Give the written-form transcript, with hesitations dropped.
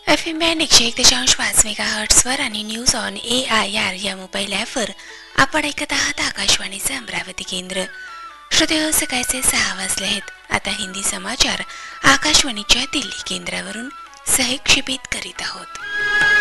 FM band 101.5 मेगाहर्ट्झवर आणि news on AIR या mobile ॲपवर आपण ऐकत आहात आकाशवाणीचे अमरावती केंद्र. श्रोते, सकाळचे 6 वाजले आहेत. आता हिंदी समाचार आकाशवाणीच्या दिल्ली केंद्रावरून सहक्षेपित करीत आहोत.